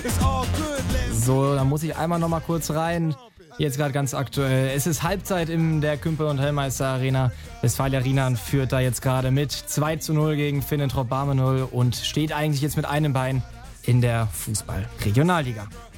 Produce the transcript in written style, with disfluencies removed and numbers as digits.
So, da muss ich einmal noch mal kurz rein. Jetzt gerade ganz aktuell. Es ist Halbzeit in der Kümper- und Hellmeister Arena. Westfalia Rienan führt da jetzt gerade mit 2:0 gegen Finnentrop Barmenul und steht eigentlich jetzt mit einem Bein in der Fußball-Regionalliga.